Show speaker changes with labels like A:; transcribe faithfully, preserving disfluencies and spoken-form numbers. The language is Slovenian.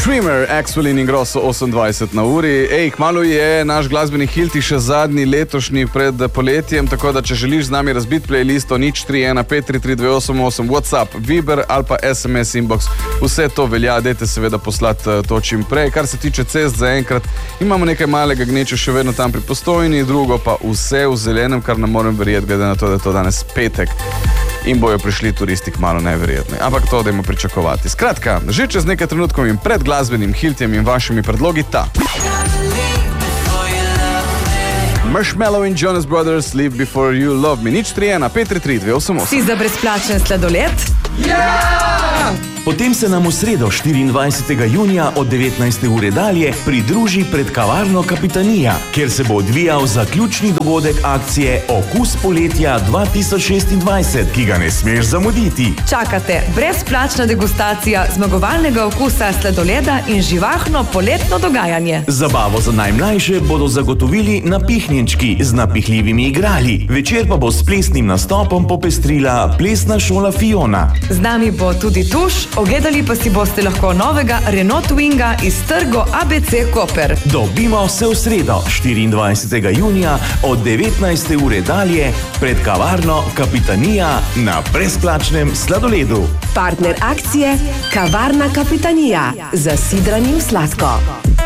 A: Creamer, Axwell in Ingrosso osem dvajset na uri. Ej, kmalu je naš glasbeni Hilti še zadnji letošnji pred poletjem, tako da če želiš z nami razbiti playlisto nič tri ena pet tri tri dve osem osem, WhatsApp, Viber ali pa S M S inbox, vse to velja, dajte seveda poslati to čim prej. Kar se tiče cest za enkrat, imamo nekaj malega gneča še vedno tam pri Postojni, drugo pa vse v zelenem, kar ne morem verjeti, glede na to, da je to danes petek. In bojo prišli turisti kmalu najverjetneje. Ampak to dajmo pričakovati. Skratka, že čez nekaj trenutkov in pred glasbenim Hiltjem in vašimi predlogi ta. Marshmallow in Jonas Brothers, Live Before You Love Me. nič tri ena pet tri tri dve osem osem.
B: Si za brezplačen sladoled?
C: Ja! Potem se nam v sredo štiriindvajsetega junija od devetnajste ure dalje pridruži pred kavarno Kapitanija, kjer se bo odvijal zaključni dogodek akcije Okus poletja dva tisoč šestindvajset, ki ga ne smeš zamuditi.
B: Čakate brezplačna degustacija zmagovalnega okusa sladoleda in živahno poletno dogajanje.
C: Zabavo za najmlajše bodo zagotovili napihnjenčki z napihljivimi igrali. Večer pa bo s plesnim nastopom popestrila plesna šola Fiona.
B: Z nami bo tudi Tuš, ogledali pa si boste lahko novega Renault Twinga iz Trgo A B C Koper.
C: Dobimo se v sredo štiriindvajsetega junija od devetnajste ure dalje pred kavarno Kapitanija na brezplačnem sladoledu.
D: Partner akcije Kavarna Kapitanija. Zasidranim sladko.